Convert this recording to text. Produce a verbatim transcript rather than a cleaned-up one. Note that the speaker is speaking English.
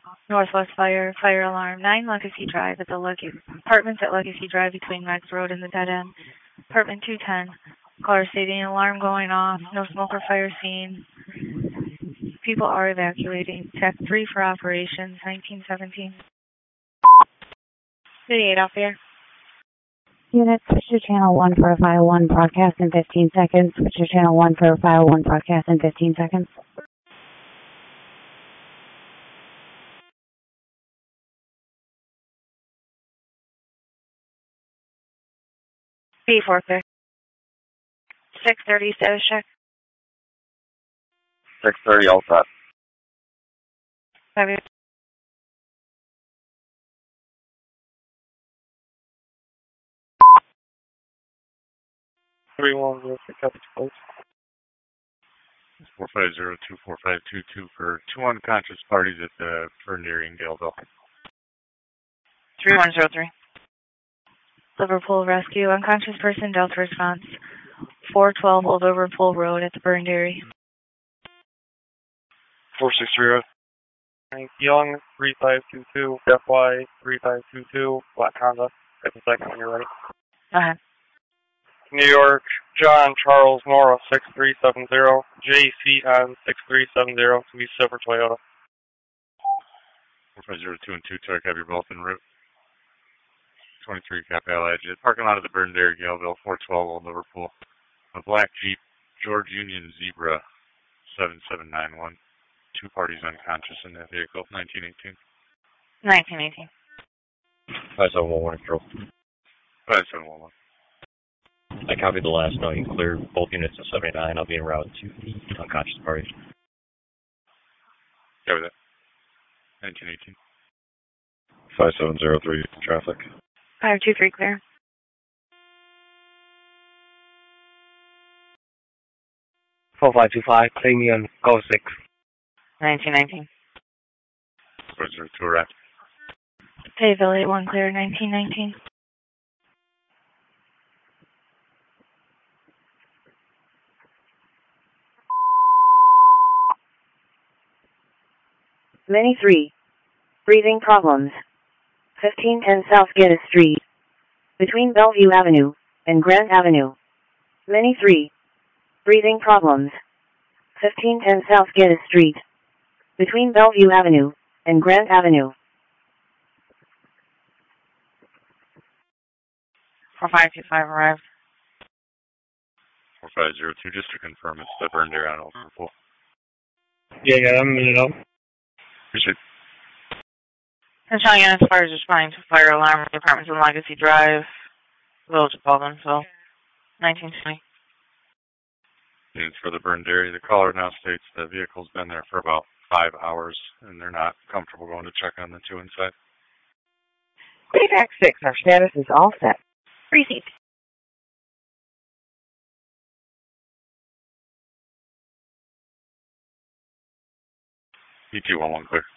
Northwest Fire, fire alarm, nine Legacy Drive at the Legacy, apartments at Legacy Drive between Max Road and the dead end. Apartment two ten, caller stating alarm going off, no smoke or fire seen. People are evacuating. Tech three for operations, nineteen seventeen. City eight off here. Unit, switch to channel one for a file one broadcast in fifteen seconds. Switch to channel one for a file one broadcast in fifteen seconds. B four clear. six thirty status check. six thirty all set. Five. three one zero six, up to close. four five zero two four five two two for two unconscious parties at the Fernier in Galeville. three one zero three. Liverpool Rescue, unconscious person, Delta response. four twelve Old Liverpool Road at the burned area. four six zero. Young, three five two two, F Y, three five two two, Black Honda. Take a second when you're ready. Go ahead. New York, John Charles Nora, six three seven zero, J C N, six three seven zero, to be Silver Toyota. four five zero two and two, Tarek, have your both en route. twenty-three Cap Allied, parking lot of the burned area, Galeville, four twelve Old Liverpool. A black Jeep, George Union Zebra, seven seven nine one. Two parties unconscious in that vehicle, nineteen eighteen. nineteen eighteen. five seven one one, control. five seven one one. I copied the last note. You can clear both units at seventy-nine. I'll be en route to the unconscious party. Copy that. nineteen eighteen. five seven zero three, traffic. five two three clear. four five two five, claim me on go six. nineteen nineteen. four zero two arrived. Fayetteville eight one clear, nineteen nineteen. Many three. Breathing problems. fifteen ten South Geddes Street. Between Bellevue Avenue and Grant Avenue. Many three. Breathing problems. fifteen ten South Geddes Street. Between Bellevue Avenue and Grant Avenue. four five two five arrived. four five zero two, just to confirm it's the burned area on Old Liverpool. Yeah, yeah, I'm a minute up. Appreciate it. Central units, fires responding to fire alarm. The apartments on Legacy Drive, Village of Baldwinsville, nineteen twenty. Units for the burned area. The caller now states the vehicle's been there for about five hours and they're not comfortable going to check on the two inside. Quebec six, our status is all set. Received. E two one one clear.